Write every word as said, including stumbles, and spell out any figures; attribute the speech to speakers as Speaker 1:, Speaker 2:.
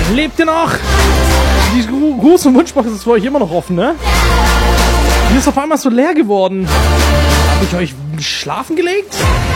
Speaker 1: Lebt ihr noch? Die Gru- Gruß- und Wunschbox ist für euch immer noch offen, ne? Die ist auf einmal so leer geworden. Hab ich euch schlafen gelegt?